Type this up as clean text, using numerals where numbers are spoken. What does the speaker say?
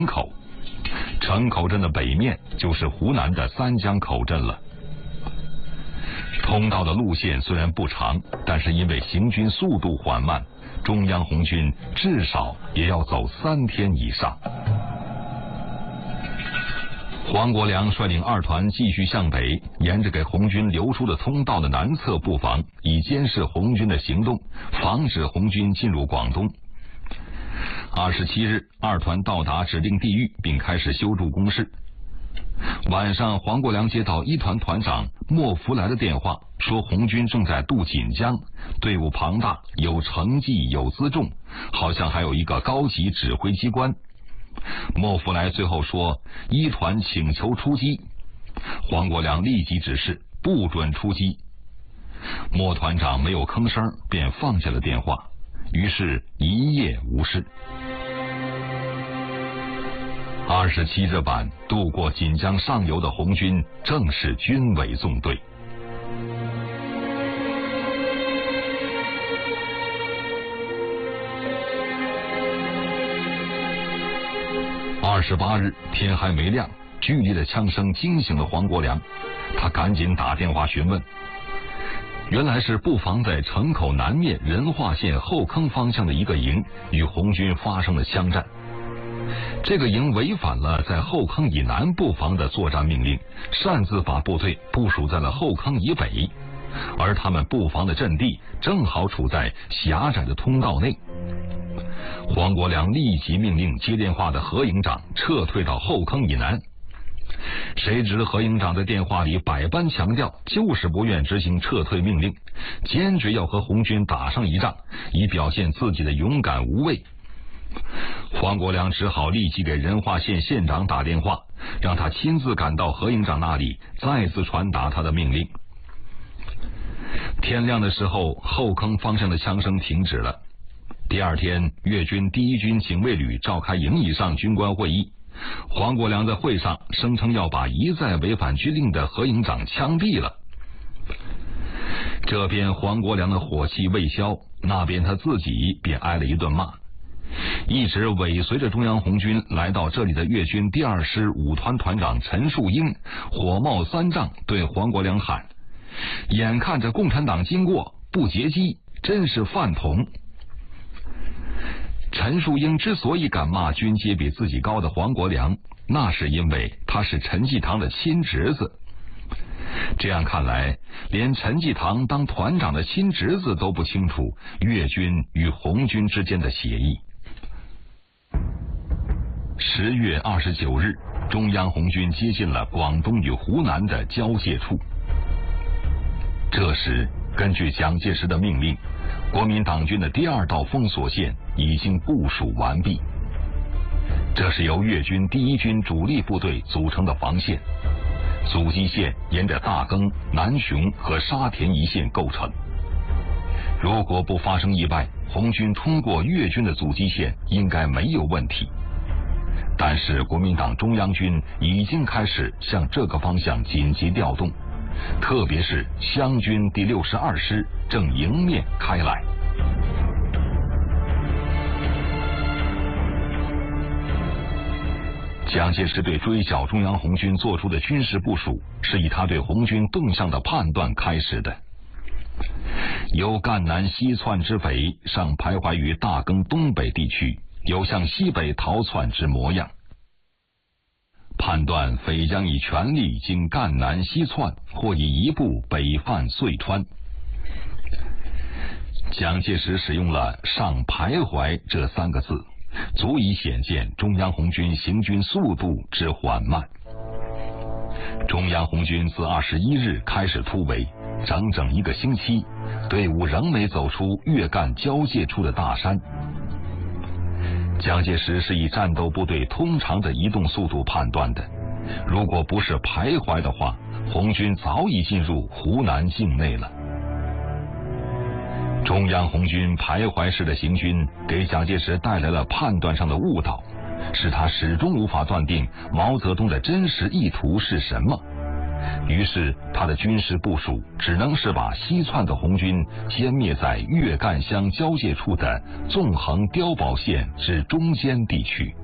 口。城口镇的北面就是湖南的三江口镇了。通道的路线虽然不长，但是因为行军速度缓慢，中央红军至少也要走3天以上。黄国梁率领2团继续向北，沿着给红军留出的通道的南侧布防，以监视红军的行动，防止红军进入广东。27日，2团到达指定地域，并开始修筑工事。晚上，黄国梁接到1团团长莫福来的电话，说红军正在渡锦江，队伍庞大，有成绩，有辎重，好像还有一个高级指挥机关。莫福来最后说，1团请求出击，黄国梁立即指示不准出击。莫团长没有吭声，便放下了电话，于是一夜无事。27日晚，渡过锦江上游的红军正是军委纵队。28日天还没亮，剧烈的枪声惊醒了黄国梁，他赶紧打电话询问。原来是布防在城口南面仁化县后坑方向的一个营与红军发生了枪战。这个营违反了在后坑以南布防的作战命令，擅自把部队部署在了后坑以北，而他们布防的阵地正好处在狭窄的通道内。黄国梁立即命令接电话的何营长撤退到后坑以南。谁知何营长在电话里百般强调，就是不愿执行撤退命令，坚决要和红军打上一仗，以表现自己的勇敢无畏。黄国梁只好立即给仁化县县长打电话，让他亲自赶到何营长那里，再次传达他的命令。天亮的时候，后坑方向的枪声停止了。第二天，粤军第1军警卫旅召开营以上军官会议，黄国梁在会上声称要把一再违反军令的何营长枪毙了。这边黄国梁的火气未消，那边他自己便挨了一顿骂。一直尾随着中央红军来到这里的粤军第2师5团团长陈树英火冒三丈，对黄国梁喊：“眼看着共产党经过，不截击，真是饭桶！”陈树英之所以敢骂军阶比自己高的黄国梁，那是因为他是陈济棠的亲侄子。这样看来，连陈济棠当团长的亲侄子都不清楚粤军与红军之间的协议。10月29日，中央红军接近了广东与湖南的交界处。这时，根据蒋介石的命令，国民党军的第2道封锁线已经部署完毕。这是由粤军第1军主力部队组成的防线，阻击线沿着大庚、南雄和沙田一线构成。如果不发生意外，红军通过粤军的阻击线应该没有问题。但是国民党中央军已经开始向这个方向紧急调动，特别是湘军第62师正迎面开来。蒋介石对追剿中央红军做出的军事部署，是以他对红军动向的判断开始的。由赣南西窜之北，尚徘徊于大庚东北地区，有向西北逃窜之模样。判断匪将以全力经赣南西窜，或以一部北犯遂川。蒋介石使用了尚徘徊这3个字，足以显见中央红军行军速度之缓慢。中央红军自21日开始突围，整整1个星期，队伍仍没走出粤赣交界处的大山。蒋介石是以战斗部队通常的移动速度判断的，如果不是徘徊的话，红军早已进入湖南境内了。中央红军徘徊式的行军给蒋介石带来了判断上的误导，使他始终无法断定毛泽东的真实意图是什么。于是他的军事部署只能是把西窜的红军歼灭在粤赣湘交界处的纵横碉堡线之中间地区。